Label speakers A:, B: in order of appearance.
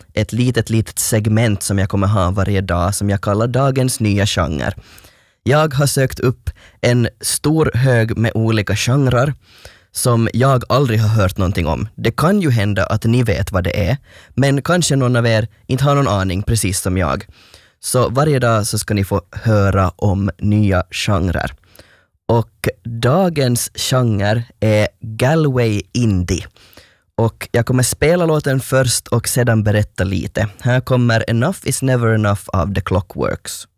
A: ett litet segment som jag kommer ha varje dag som jag kallar dagens nya genre. Jag har sökt upp en stor hög med olika genrer som jag aldrig har hört någonting om. Det kan ju hända att ni vet vad det är, men kanske någon av er inte har någon aning precis som jag. Så varje dag så ska ni få höra om nya genrer. Och dagens genre är Galway Indie. Och jag kommer spela låten först och sedan berätta lite. Här kommer Enough is Never Enough av The Clockworks.